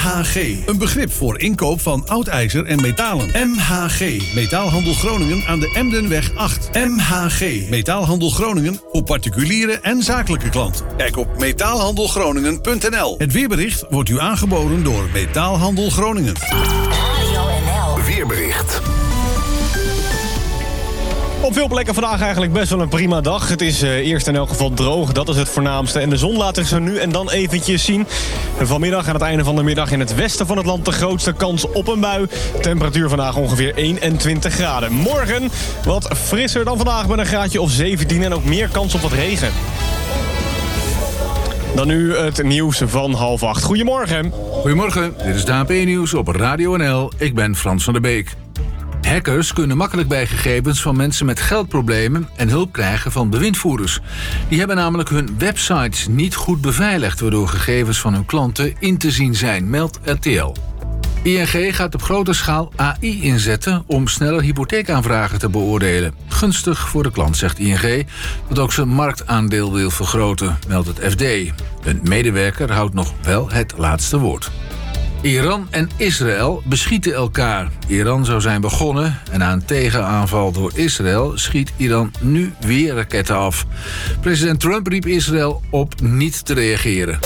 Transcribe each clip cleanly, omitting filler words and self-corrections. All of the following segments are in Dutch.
MHG, een begrip voor inkoop van oud ijzer en metalen. MHG, Metaalhandel Groningen aan de Emdenweg 8. MHG, Metaalhandel Groningen voor particuliere en zakelijke klanten. Kijk op metaalhandelgroningen.nl. Het weerbericht wordt u aangeboden door Metaalhandel Groningen. Radio NL. Weerbericht. Op veel plekken vandaag eigenlijk best wel een prima dag. Het is eerst in elk geval droog, dat is het voornaamste. En de zon laat zich zo nu en dan eventjes zien. En vanmiddag aan het einde van de middag in het westen van het land de grootste kans op een bui. Temperatuur vandaag ongeveer 21 graden. Morgen wat frisser dan vandaag met een graadje of 17 en ook meer kans op wat regen. Dan nu het nieuws van 7:30. Goedemorgen. Goedemorgen, dit is de AP-nieuws op Radio NL. Ik ben Frans van der Beek. Hackers kunnen makkelijk bij gegevens van mensen met geldproblemen en hulp krijgen van bewindvoerders. Die hebben namelijk hun websites niet goed beveiligd, waardoor gegevens van hun klanten in te zien zijn, meldt RTL. ING gaat op grote schaal AI inzetten om sneller hypotheekaanvragen te beoordelen. Gunstig voor de klant, zegt ING, dat ook zijn marktaandeel wil vergroten, meldt het FD. Een medewerker houdt nog wel het laatste woord. Iran en Israël beschieten elkaar. Iran zou zijn begonnen en na een tegenaanval door Israël schiet Iran nu weer raketten af. President Trump riep Israël op niet te reageren.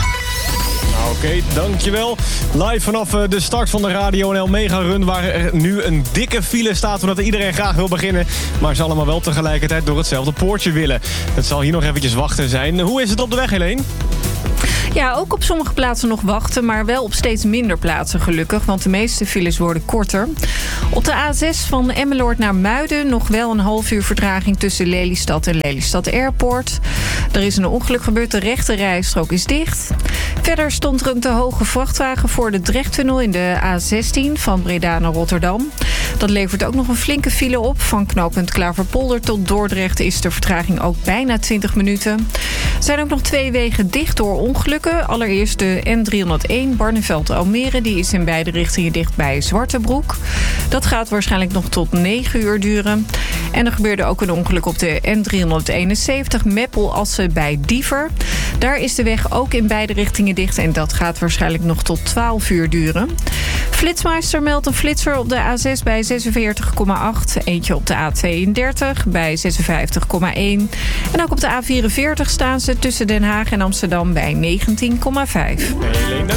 Oké, dankjewel. Live vanaf de start van de Radio NL Mega Run, waar er nu een dikke file staat, omdat iedereen graag wil beginnen. Maar ze allemaal wel tegelijkertijd door hetzelfde poortje willen. Het zal hier nog eventjes wachten zijn. Hoe is het op de weg, Helene? Ja, ook op sommige plaatsen nog wachten, maar wel op steeds minder plaatsen gelukkig, want de meeste files worden korter. Op de A6 van Emmeloord naar Muiden nog wel een half uur vertraging tussen Lelystad en Lelystad Airport. Er is een ongeluk gebeurd, de rechte rijstrook is dicht. Verder stond er een te hoge vrachtwagen voor de Drechttunnel in de A16 van Breda naar Rotterdam. Dat levert ook nog een flinke file op. Van knooppunt Klaverpolder tot Dordrecht is de vertraging ook bijna 20 minuten. Er zijn ook nog 2 wegen dicht door ongelukken. Allereerst de N301 Barneveld-Almere. Die is in beide richtingen dicht bij Zwartebroek. Dat gaat waarschijnlijk nog tot 9 uur duren. En er gebeurde ook een ongeluk op de N371 Meppel-Assen bij Diever. Daar is de weg ook in beide richtingen dicht. En dat gaat waarschijnlijk nog tot 12 uur duren. Flitsmeister meldt een flitser op de A6 bij 46,8. Eentje op de A32 bij 56,1. En ook op de A44 staan ze tussen Den Haag en Amsterdam bij 19,5.